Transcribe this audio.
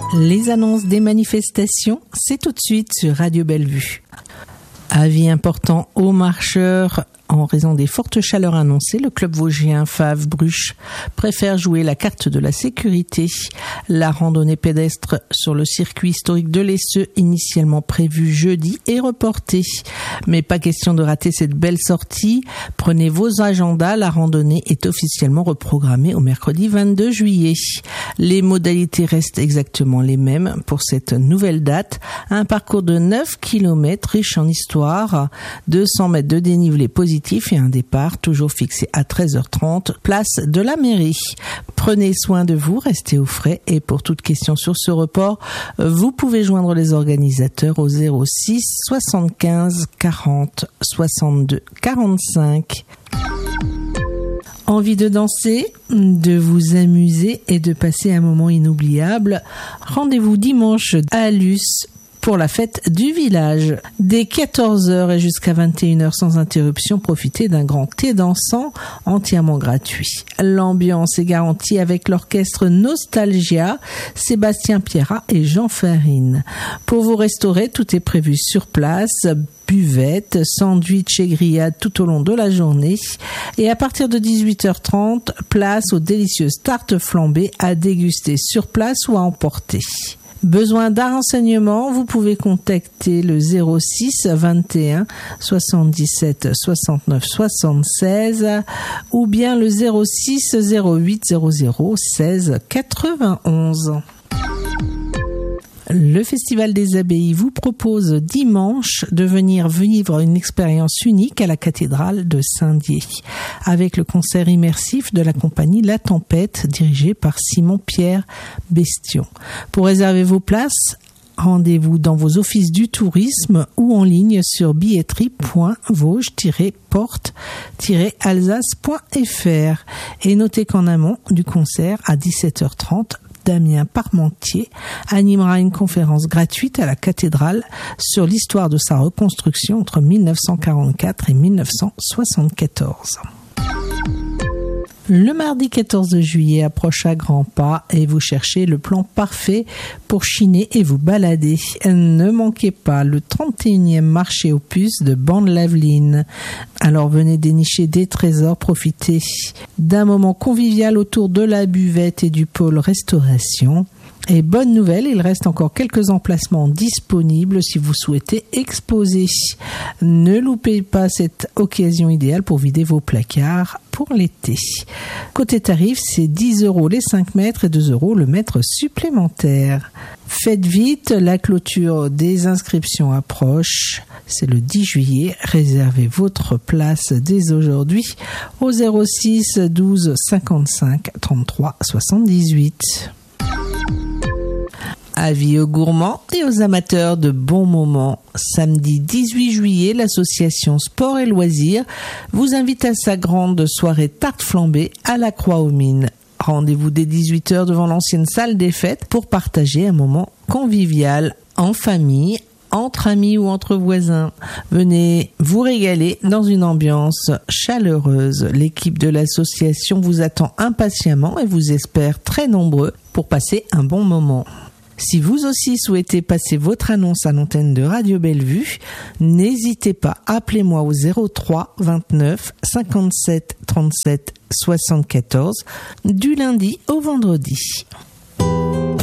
Les annonces des manifestations, c'est tout de suite sur Radio Bellevue. Avis important aux marcheurs. En raison des fortes chaleurs annoncées, le club vosgien Faves-Bruches préfère jouer la carte de la sécurité. La randonnée pédestre sur le circuit historique de l'Esseux, initialement prévue jeudi, est reportée. Mais pas question de rater cette belle sortie. Prenez vos agendas, la randonnée est officiellement reprogrammée au mercredi 22 juillet. Les modalités restent exactement les mêmes pour cette nouvelle date. Un parcours de 9 km riche en histoire, 200 mètres de dénivelé positif et un départ toujours fixé à 13h30, place de la mairie. Prenez soin de vous, restez au frais et pour toute question sur ce report, vous pouvez joindre les organisateurs au 06 75 40 62 45. Envie de danser, de vous amuser et de passer un moment inoubliable? Rendez-vous dimanche à Luce pour la fête du village. Dès 14h et jusqu'à 21h sans interruption, profitez d'un grand thé dansant entièrement gratuit. L'ambiance est garantie avec l'orchestre Nostalgia, Sébastien Pierrat et Jean Farine. Pour vous restaurer, tout est prévu sur place. Buvette, sandwich et grillades tout au long de la journée. Et à partir de 18h30, place aux délicieuses tartes flambées à déguster sur place ou à emporter. Besoin d'un renseignement, vous pouvez contacter le 06 21 77 69 76 ou bien le 06 08 00 16 91. Le Festival des Abbayes vous propose dimanche de venir vivre une expérience unique à la cathédrale de Saint-Dié avec le concert immersif de la compagnie La Tempête dirigé par Simon-Pierre Bestion. Pour réserver vos places, rendez-vous dans vos offices du tourisme ou en ligne sur billetterie.vosges-porte-alsace.fr et notez qu'en amont du concert à 17h30, Damien Parmentier animera une conférence gratuite à la cathédrale sur l'histoire de sa reconstruction entre 1944 et 1974. Le mardi 14 juillet approche à grands pas et vous cherchez le plan parfait pour chiner et vous balader. Ne manquez pas le 31e marché aux puces de Bande-Laveline. Alors venez dénicher des trésors, profitez d'un moment convivial autour de la buvette et du pôle restauration. Et bonne nouvelle, il reste encore quelques emplacements disponibles si vous souhaitez exposer. Ne loupez pas cette occasion idéale pour vider vos placards pour l'été. Côté tarif, c'est 10 € les 5 mètres et 2 € le mètre supplémentaire. Faites vite, la clôture des inscriptions approche. C'est le 10 juillet. Réservez votre place dès aujourd'hui au 06 12 55 33 78. Avis aux gourmands et aux amateurs de bons moments. Samedi 18 juillet, l'association Sport et Loisirs vous invite à sa grande soirée tarte flambée à la Croix-aux-Mines. Rendez-vous dès 18h devant l'ancienne salle des fêtes pour partager un moment convivial en famille, entre amis ou entre voisins. Venez vous régaler dans une ambiance chaleureuse. L'équipe de l'association vous attend impatiemment et vous espère très nombreux pour passer un bon moment. Si vous aussi souhaitez passer votre annonce à l'antenne de Radio Bellevue, n'hésitez pas, appelez-moi au 03 29 57 37 74 du lundi au vendredi.